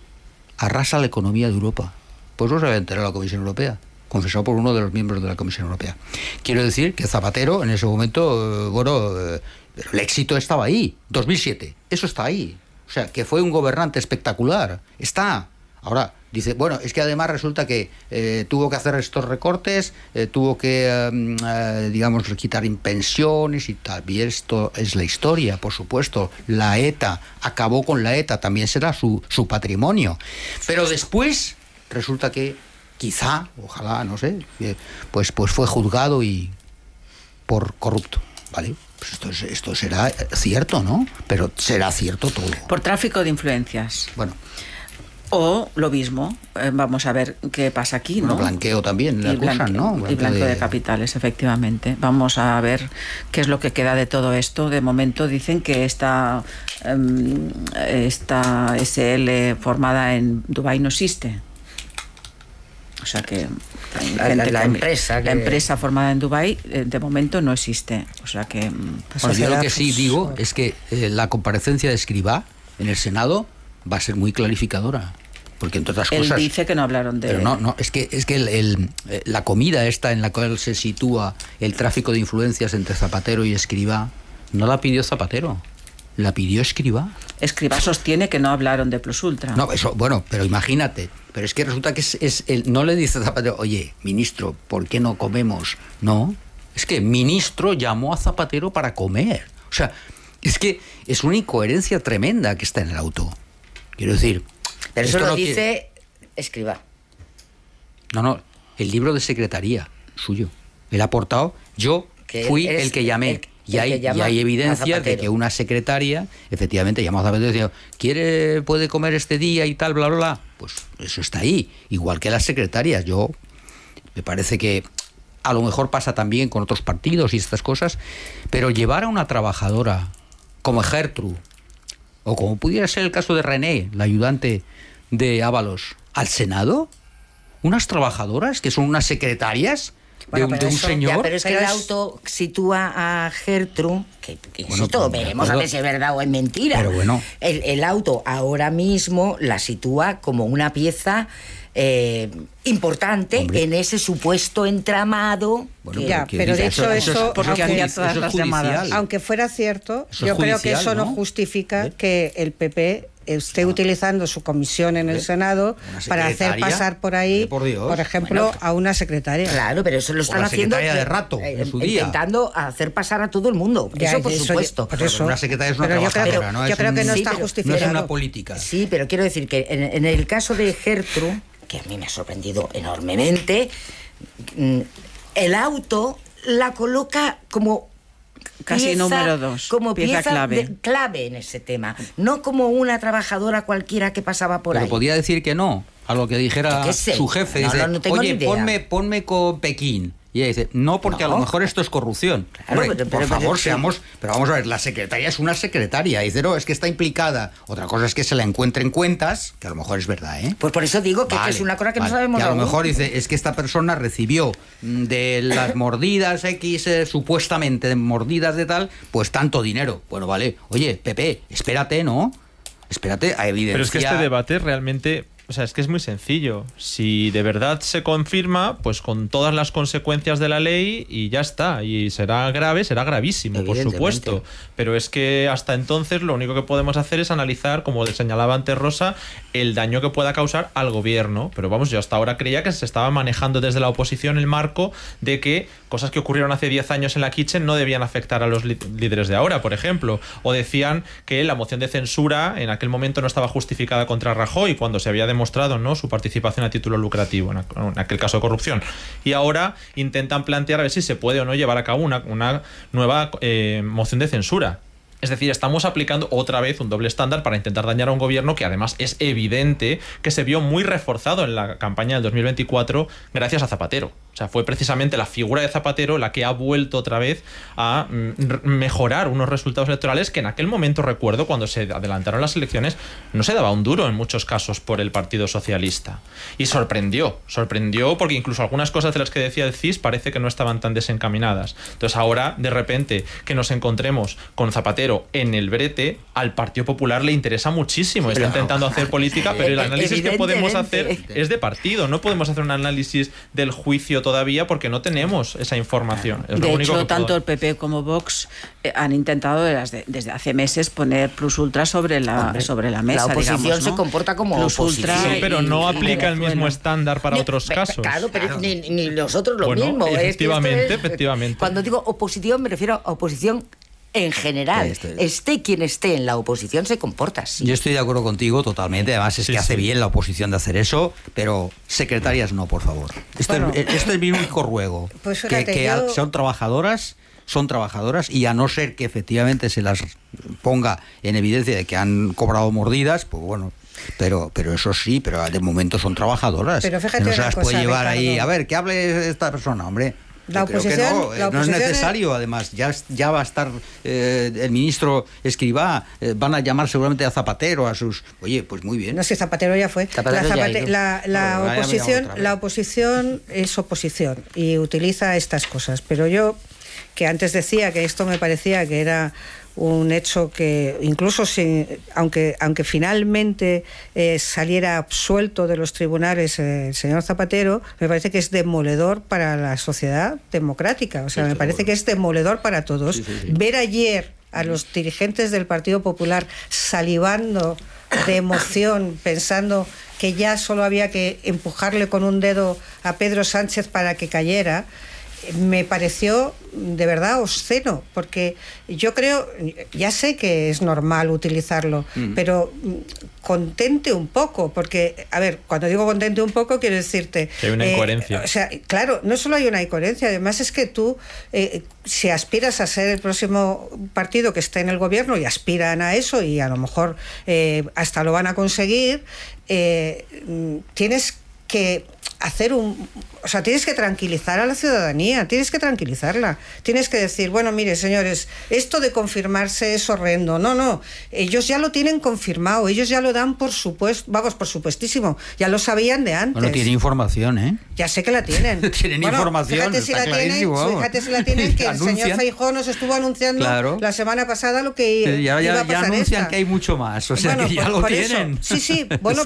[SPEAKER 3] arrasa la economía de Europa. Pues no se había enterado la Comisión Europea, confesado por uno de los miembros de la Comisión Europea. Quiero decir que Zapatero en ese momento, pero el éxito estaba ahí, 2007, eso está ahí. O sea, que fue un gobernante espectacular, está. Ahora, dice, bueno, es que además resulta que tuvo que hacer estos recortes, tuvo que, digamos, quitar pensiones y tal. Y esto es la historia, por supuesto. La ETA, acabó con la ETA, también será su patrimonio. Pero después resulta que quizá, ojalá, no sé, pues fue juzgado y por corrupto, ¿vale? Pues esto será cierto, ¿no? Pero será cierto todo.
[SPEAKER 5] Por tráfico de influencias.
[SPEAKER 3] Bueno.
[SPEAKER 5] O lo mismo, vamos a ver qué pasa aquí, ¿no?
[SPEAKER 3] Bueno, blanqueo también, le acusan, ¿no?
[SPEAKER 5] Y blanqueo de capitales, efectivamente. Vamos a ver qué es lo que queda de todo esto. De momento dicen que esta SL formada en Dubái no existe. O sea que
[SPEAKER 2] la empresa
[SPEAKER 5] formada en Dubái de momento no existe. O sea que...
[SPEAKER 3] Bueno, yo lo que sí digo es que la comparecencia de Escrivá en el Senado va a ser muy clarificadora. Porque entre otras cosas...
[SPEAKER 5] Él dice que no hablaron de...
[SPEAKER 3] Pero no, es que la comida esta en la cual se sitúa el tráfico de influencias entre Zapatero y Escrivá, no la pidió Zapatero, la pidió Escrivá.
[SPEAKER 5] Escrivá sostiene que no hablaron de Plus Ultra.
[SPEAKER 3] No, eso, bueno, pero imagínate, pero es que resulta que no le dice Zapatero, oye, ministro, ¿por qué no comemos? No, es que ministro llamó a Zapatero para comer. O sea, es que es una incoherencia tremenda que está en el auto. Quiero decir...
[SPEAKER 2] Pero eso lo dice Escrivá.
[SPEAKER 3] No, el libro de secretaría suyo. Él ha aportado, yo fui el que llamé. Y hay evidencias de que una secretaria efectivamente llamó a Zapatero y decía, puede comer este día y tal, bla, bla, bla. Pues eso está ahí. Igual que las secretarias. Me parece que a lo mejor pasa también con otros partidos y estas cosas, pero llevar a una trabajadora como Gertrude o como pudiera ser el caso de René, la ayudante de Ábalos, al Senado, unas trabajadoras que son unas secretarias de un señor.
[SPEAKER 2] Ya, pero es que el auto sitúa a Gertrude, que insisto, veremos a ver si es verdad o es mentira.
[SPEAKER 3] Pero bueno.
[SPEAKER 2] El auto ahora mismo la sitúa como una pieza importante, hombre, en ese supuesto entramado.
[SPEAKER 4] Bueno, ya, pero de hecho eso
[SPEAKER 5] porque había todas las llamadas.
[SPEAKER 4] Aunque fuera cierto, yo creo que eso no justifica que el PP esté utilizando su comisión en el Senado para hacer pasar por ahí, por ejemplo, a una secretaria.
[SPEAKER 2] Claro, pero eso lo están haciendo
[SPEAKER 3] de rato, en su día,
[SPEAKER 2] intentando hacer pasar a todo el mundo. Ya, eso por supuesto.
[SPEAKER 3] Por eso. Una secretaria es una trabajadora, ¿no?
[SPEAKER 4] Yo creo que no está justificado.
[SPEAKER 3] No es una política.
[SPEAKER 2] Sí, pero quiero decir que en el caso de Gertrude, que a mí me ha sorprendido enormemente, el auto la coloca como
[SPEAKER 5] casi
[SPEAKER 2] pieza,
[SPEAKER 5] número 2,
[SPEAKER 2] como pieza clave en ese tema, no como una trabajadora cualquiera que pasaba por ahí.
[SPEAKER 3] Pero podía decir que no a lo que dijera su jefe. Dice, oye, ponme con Pekín. Y ella dice, no, porque a lo mejor esto es corrupción. Claro, hombre, por favor, seamos... Pero vamos a ver, la secretaria es una secretaria. Dice, no, es que está implicada. Otra cosa es que se la encuentre en cuentas, que a lo mejor es verdad, ¿eh?
[SPEAKER 2] Pues por eso digo que es una cosa que no sabemos.
[SPEAKER 3] Que a lo mejor dice, es que esta persona recibió de las mordidas X, supuestamente mordidas de tal, pues tanto dinero. Bueno, vale. Oye, Pepe, espérate, ¿no? Espérate a evidenciar...
[SPEAKER 1] Pero es que este debate realmente... O sea, es que es muy sencillo. Si de verdad se confirma, pues con todas las consecuencias de la ley y ya está. Y será grave, será gravísimo, por supuesto. Pero es que hasta entonces lo único que podemos hacer es analizar, como señalaba antes Rosa, el daño que pueda causar al gobierno. Pero vamos, yo hasta ahora creía que se estaba manejando desde la oposición el marco de que cosas que ocurrieron hace 10 años en la Kitchen no debían afectar a los líderes de ahora, por ejemplo. O decían que la moción de censura en aquel momento no estaba justificada contra Rajoy cuando se había demostrado, ¿no?, su participación a título lucrativo en aquel caso de corrupción. Y ahora intentan plantear a ver si se puede o no llevar a cabo una nueva moción de censura. Es decir, estamos aplicando otra vez un doble estándar para intentar dañar a un gobierno que además es evidente que se vio muy reforzado en la campaña del 2024 gracias a Zapatero. O sea, fue precisamente la figura de Zapatero la que ha vuelto otra vez a mejorar unos resultados electorales que en aquel momento, recuerdo, cuando se adelantaron las elecciones, no se daba un duro en muchos casos por el Partido Socialista. Y sorprendió porque incluso algunas cosas de las que decía el CIS parece que no estaban tan desencaminadas. Entonces ahora, de repente, que nos encontremos con Zapatero en el brete, al Partido Popular le interesa muchísimo. Está intentando hacer política, pero el análisis que podemos hacer es de partido. No podemos hacer un análisis del juicio todavía porque no tenemos esa información. Es
[SPEAKER 5] de
[SPEAKER 1] lo único
[SPEAKER 5] hecho,
[SPEAKER 1] que
[SPEAKER 5] tanto el PP como Vox han intentado desde hace meses poner plus ultra sobre la mesa.
[SPEAKER 2] La oposición,
[SPEAKER 5] digamos, ¿no?
[SPEAKER 2] se comporta como
[SPEAKER 5] plus
[SPEAKER 2] oposición.
[SPEAKER 1] Sí, pero no aplica el mismo estándar para otros casos.
[SPEAKER 2] Claro, pero ni nosotros lo mismo.
[SPEAKER 1] Efectivamente.
[SPEAKER 2] Cuando digo oposición me refiero a oposición en general. Esté quien esté en la oposición, se comporta así.
[SPEAKER 3] Yo estoy de acuerdo contigo totalmente. Además es que hace bien la oposición de hacer eso, pero secretarias no, por favor. Esto es mi único ruego.
[SPEAKER 4] Pues fíjate,
[SPEAKER 3] son trabajadoras y a no ser que efectivamente se las ponga en evidencia de que han cobrado mordidas, pues bueno. Pero eso sí, pero de momento son trabajadoras.
[SPEAKER 4] Pero fíjate,
[SPEAKER 3] no se las puede llevar
[SPEAKER 4] Ricardo,
[SPEAKER 3] ahí. A ver, que hable esta persona, hombre.
[SPEAKER 4] La oposición
[SPEAKER 3] no es necesario, además. Ya va a estar el ministro Escrivá, van a llamar seguramente a Zapatero, a sus... Oye, pues muy bien.
[SPEAKER 4] No sé, Zapatero ya fue. La oposición es oposición y utiliza estas cosas. Pero yo, que antes decía que esto me parecía que era un hecho que incluso aunque finalmente saliera absuelto de los tribunales el señor Zapatero, me parece que es demoledor para la sociedad democrática. O sea, me parece que es demoledor para todos. Ver ayer a los dirigentes del Partido Popular salivando de emoción, pensando que ya solo había que empujarle con un dedo a Pedro Sánchez para que cayera, me pareció de verdad obsceno, porque yo creo, ya sé que es normal utilizarlo, pero contente un poco, porque, a ver, cuando digo contente un poco, quiero decirte...
[SPEAKER 1] Que hay una incoherencia.
[SPEAKER 4] O sea, claro, no solo hay una incoherencia, además es que tú, si aspiras a ser el próximo partido que esté en el gobierno, y aspiran a eso, y a lo mejor hasta lo van a conseguir, tienes que hacer o sea, tienes que tranquilizar a la ciudadanía, tienes que tranquilizarla, tienes que decir, bueno, mire, señores, esto de confirmarse es horrendo. No, ellos ya lo tienen confirmado, ellos ya lo dan por supuesto, vamos, por supuestísimo, ya lo sabían de antes.
[SPEAKER 3] Bueno, tiene información, ¿eh?
[SPEAKER 4] Ya sé que la tienen.
[SPEAKER 3] Tienen información,
[SPEAKER 4] fíjate si
[SPEAKER 3] está clarísimo.
[SPEAKER 4] fíjate si la tienen, que el señor Feijóo nos estuvo anunciando la semana pasada lo que iba a pasar.
[SPEAKER 3] Ya anuncian que hay mucho más, o sea, que ya lo tienen.
[SPEAKER 4] Eso. Sí, bueno,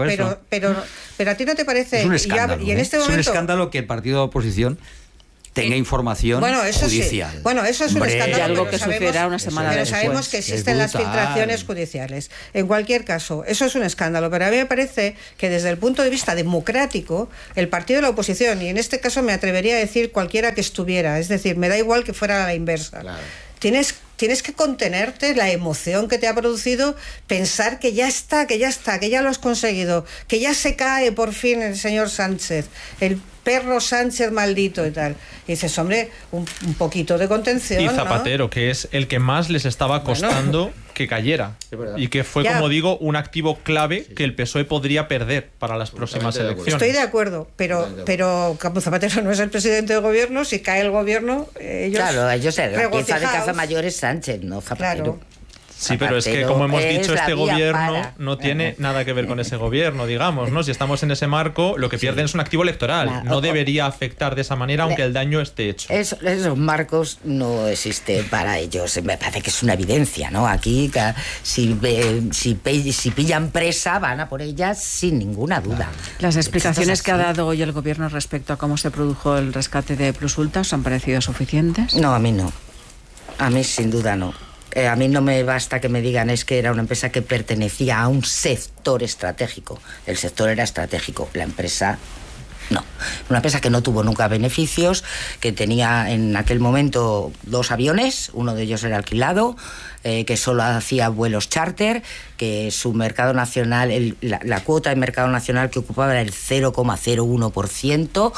[SPEAKER 4] pero a ti no te parece.
[SPEAKER 3] Es un escándalo,
[SPEAKER 4] y en este momento,
[SPEAKER 3] es un escándalo que el partido de oposición tenga información judicial.
[SPEAKER 4] Sí. Bueno, eso es un escándalo.
[SPEAKER 5] Y algo que sucederá una semana después.
[SPEAKER 4] Pero sabemos que existen las filtraciones judiciales. En cualquier caso, eso es un escándalo. Pero a mí me parece que desde el punto de vista democrático, el partido de la oposición, y en este caso me atrevería a decir cualquiera que estuviera, es decir, me da igual que fuera a la inversa. Claro. Tienes que contenerte la emoción que te ha producido pensar que ya está, que ya lo has conseguido, que ya se cae por fin el señor Sánchez, el perro Sánchez maldito y tal. Y dices, hombre, un poquito de contención,
[SPEAKER 1] y Zapatero,
[SPEAKER 4] ¿no?
[SPEAKER 1] Que es el que más les estaba costando que cayera. Y que fue, como digo, un activo clave que el PSOE podría perder para las próximas elecciones.
[SPEAKER 4] Estoy de acuerdo, pero como Zapatero no es el presidente del gobierno, si cae el gobierno, ellos...
[SPEAKER 2] Claro, ellos la pieza de caza mayor es Sánchez, no Zapatero.
[SPEAKER 4] Claro.
[SPEAKER 1] Sí, pero es que, como hemos dicho, este gobierno no tiene nada que ver con ese gobierno, digamos, ¿no? Si estamos en ese marco, lo que pierden es un activo electoral. No debería afectar de esa manera, aunque el daño esté hecho.
[SPEAKER 2] Esos marcos no existen para ellos. Me parece que es una evidencia, ¿no? Aquí, si pillan presa, van a por ellas sin ninguna duda.
[SPEAKER 5] Las explicaciones que ha dado hoy el gobierno respecto a cómo se produjo el rescate de Plusulta, ¿os han parecido suficientes?
[SPEAKER 2] No, a mí no. A mí sin duda no. A mí no me basta que me digan es que era una empresa que pertenecía a un sector estratégico. El sector era estratégico, la empresa no. Una empresa que no tuvo nunca beneficios, que tenía en aquel momento 2 aviones, uno de ellos era alquilado, que solo hacía vuelos charter, que su mercado nacional, la cuota de mercado nacional que ocupaba era el 0,01%,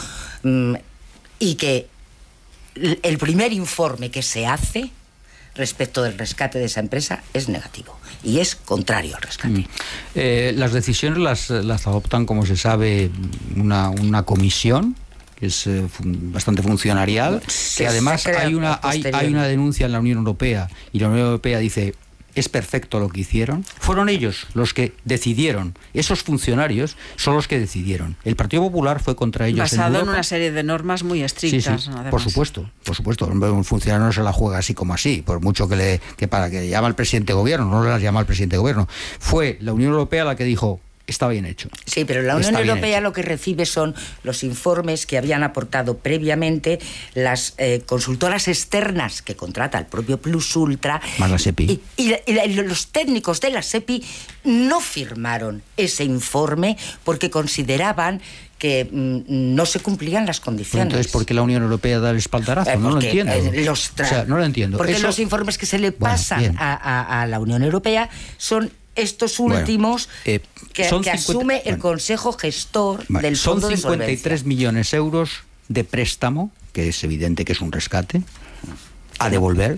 [SPEAKER 2] y que el primer informe que se hace respecto del rescate de esa empresa es negativo y es contrario al rescate.
[SPEAKER 3] Las decisiones las adoptan, como se sabe, una comisión que es bastante funcionarial, que además hay una denuncia en la Unión Europea y la Unión Europea dice: es perfecto lo que hicieron. Fueron ellos los que decidieron. Esos funcionarios son los que decidieron. El Partido Popular fue contra ellos.
[SPEAKER 5] Basado en una serie de normas muy estrictas.
[SPEAKER 3] Sí, por supuesto. Un funcionario no se la juega así como así, por mucho que para que llama al presidente de gobierno, no las llama al presidente de gobierno. Fue la Unión Europea la que dijo: está bien hecho.
[SPEAKER 2] Sí, pero la Unión Europea lo que recibe son los informes que habían aportado previamente las consultoras externas que contrata el propio Plusultra.
[SPEAKER 3] Más la SEPI.
[SPEAKER 2] Y los técnicos de la SEPI no firmaron ese informe porque consideraban que no se cumplían las condiciones.
[SPEAKER 3] Entonces, ¿por qué la Unión Europea da el espaldarazo? No lo entiendo. No lo entiendo.
[SPEAKER 2] Porque los informes que se le pasan a la Unión Europea son estos últimos que asume el Consejo Gestor del Fondo de Solvencia.
[SPEAKER 3] Son 53 millones de euros de préstamo, que es evidente que es un rescate, a devolver.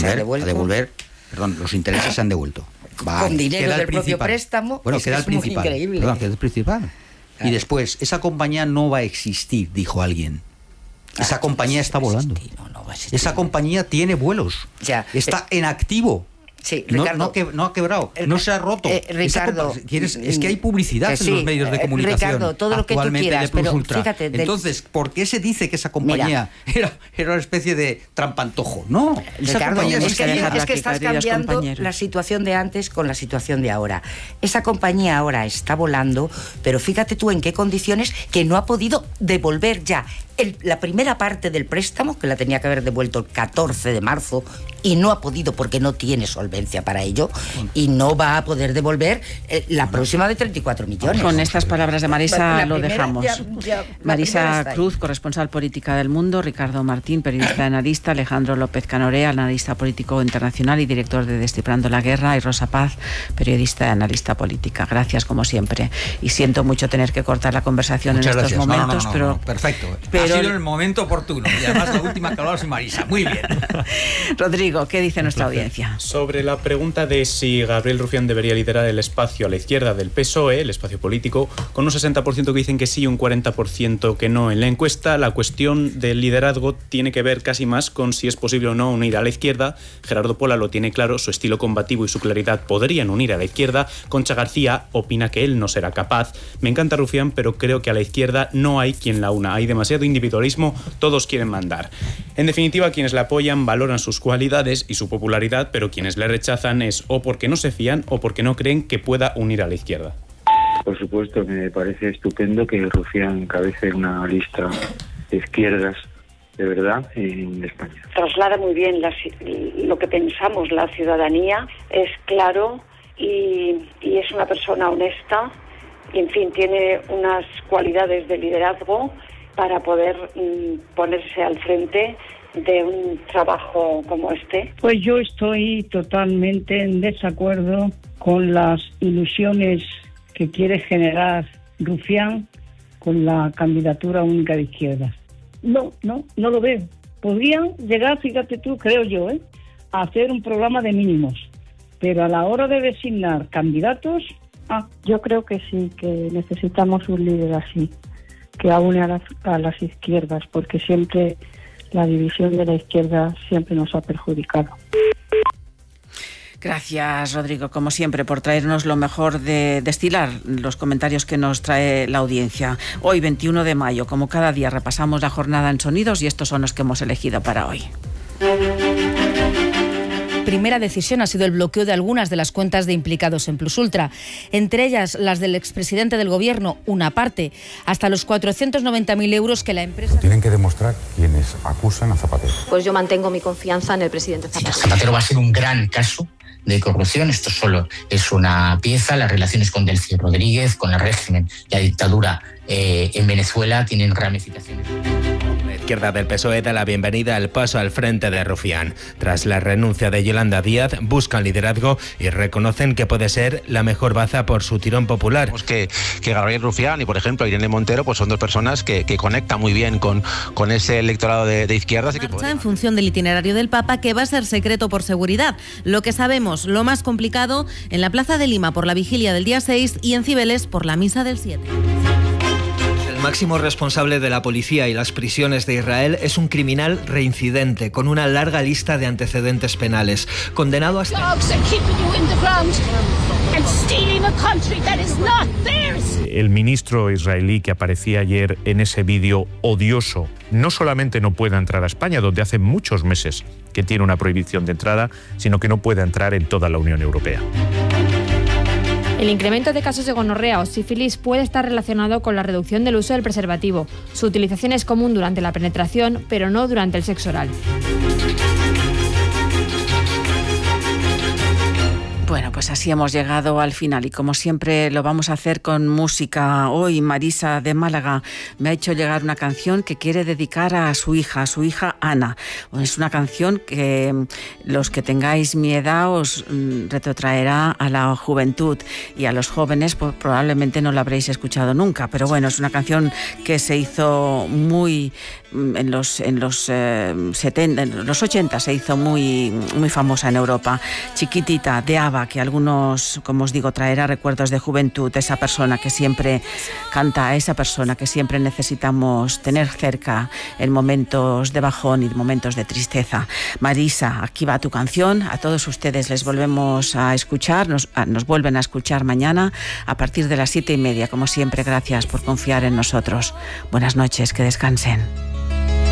[SPEAKER 3] Perdón, los intereses se han devuelto.
[SPEAKER 2] Con dinero del propio préstamo.
[SPEAKER 3] Bueno, queda el principal. Perdón, queda el principal. Claro. Y después, esa compañía no va a existir, dijo alguien. Esa compañía está volando. Esa compañía tiene vuelos. Está en activo.
[SPEAKER 2] Sí, Ricardo,
[SPEAKER 3] no ha quebrado, no se ha roto.
[SPEAKER 2] Ricardo,
[SPEAKER 3] es que hay publicidad en los medios de comunicación.
[SPEAKER 2] Ricardo, todo lo que tú quieras, pero fíjate.
[SPEAKER 3] Entonces, ¿por qué se dice que esa compañía era una especie de trampantojo? No,
[SPEAKER 2] Ricardo, es que estás cambiando la situación de antes con la situación de ahora. Esa compañía ahora está volando, pero fíjate tú en qué condiciones, que no ha podido devolver ya la primera parte del préstamo, que la tenía que haber devuelto el 14 de marzo, y no ha podido porque no tiene solvencia para ello, y no va a poder devolver la próxima de 34 millones.
[SPEAKER 5] Con estas palabras de Marisa lo dejamos. Marisa Cruz, corresponsal política del Mundo, Ricardo Martín, periodista y analista, Alejandro López Canorea, analista político internacional y director de Descifrando la Guerra, y Rosa Paz, periodista y analista política. Gracias, como siempre. Y siento mucho tener que cortar la conversación en estos momentos, pero...
[SPEAKER 3] Perfecto. Ha sido en el momento oportuno. Y además la última que hablaba es Marisa. Muy bien.
[SPEAKER 5] Rodrigo, ¿qué dice nuestra audiencia?
[SPEAKER 1] Sobre
[SPEAKER 11] sobre la pregunta de si Gabriel Rufián debería liderar el espacio a la izquierda del PSOE, el espacio político, con un 60% que dicen que sí y un 40% que no. En la encuesta, la cuestión del liderazgo tiene que ver casi más con si es posible o no unir a la izquierda. Gerardo Pola lo tiene claro, su estilo combativo y su claridad podrían unir a la izquierda. Concha García opina que él no será capaz. Me encanta Rufián, pero creo que a la izquierda no hay quien la una. Hay demasiado individualismo, todos quieren mandar. En definitiva, quienes la apoyan valoran sus cualidades y su popularidad, pero quienes le rechazan es o porque no se fían o porque no creen que pueda unir a la izquierda.
[SPEAKER 12] Por supuesto, me parece estupendo que Rufián encabece una lista de izquierdas de verdad en España.
[SPEAKER 13] Traslada muy bien lo que pensamos la ciudadanía, es claro y es una persona honesta y, en fin, tiene unas cualidades de liderazgo para poder ponerse al frente de un trabajo como este.
[SPEAKER 14] Pues yo estoy totalmente en desacuerdo con las ilusiones que quiere generar Rufián con la candidatura única de izquierda. No lo veo. Podrían llegar, fíjate tú, creo yo, a hacer un programa de mínimos, pero a la hora de designar candidatos...
[SPEAKER 15] Yo creo que sí, que necesitamos un líder así, que aúne a las izquierdas, porque siempre la división de la izquierda siempre nos ha perjudicado.
[SPEAKER 5] Gracias, Rodrigo, como siempre, por traernos lo mejor de destilar los comentarios que nos trae la audiencia. Hoy, 21 de mayo, como cada día, repasamos la jornada en sonidos y estos son los que hemos elegido para hoy.
[SPEAKER 16] Primera decisión ha sido el bloqueo de algunas de las cuentas de implicados en Plus Ultra, entre ellas las del expresidente del Gobierno, una parte, hasta los 490.000 euros que la empresa...
[SPEAKER 6] Tienen que demostrar quienes acusan a Zapatero.
[SPEAKER 7] Pues yo mantengo mi confianza en el presidente Zapatero.
[SPEAKER 10] Zapatero va a ser un gran caso de corrupción. Esto solo es una pieza. Las relaciones con Delcy Rodríguez, con el régimen y la dictadura en Venezuela tienen ramificaciones.
[SPEAKER 17] La izquierda del PSOE da la bienvenida al paso al frente de Rufián. Tras la renuncia de Yolanda Díaz, buscan liderazgo y reconocen que puede ser la mejor baza por su tirón popular.
[SPEAKER 18] Que Gabriel Rufián y, por ejemplo, Irene Montero pues son dos personas que conectan muy bien con ese electorado de izquierdas.
[SPEAKER 16] Marcha en función del itinerario del Papa, que va a ser secreto por seguridad. Lo que sabemos, lo más complicado, en la Plaza de Lima por la vigilia del día 6 y en Cibeles por la misa del 7.
[SPEAKER 19] El máximo responsable de la policía y las prisiones de Israel es un criminal reincidente con una larga lista de antecedentes penales, condenado hasta...
[SPEAKER 20] El ministro israelí que aparecía ayer en ese vídeo odioso no solamente no puede entrar a España, donde hace muchos meses que tiene una prohibición de entrada, sino que no puede entrar en toda la Unión Europea.
[SPEAKER 21] El incremento de casos de gonorrea o sífilis puede estar relacionado con la reducción del uso del preservativo. Su utilización es común durante la penetración, pero no durante el sexo oral.
[SPEAKER 5] Bueno, pues así hemos llegado al final y como siempre lo vamos a hacer con música. Hoy Marisa de Málaga me ha hecho llegar una canción que quiere dedicar a su hija Ana. Es una canción que los que tengáis mi edad os retrotraerá a la juventud y a los jóvenes pues, probablemente no la habréis escuchado nunca, pero bueno, es una canción que se hizo muy... En los 70, en los 80 se hizo muy famosa en Europa. Chiquitita, de ABBA, que algunos, como os digo, traerá recuerdos de juventud, esa persona que siempre canta, esa persona que siempre necesitamos tener cerca en momentos de bajón y momentos de tristeza. Marisa, aquí va tu canción. A todos ustedes les volvemos a escuchar, nos vuelven a escuchar mañana a partir de las 7:30. Como siempre, gracias por confiar en nosotros. Buenas noches, que descansen.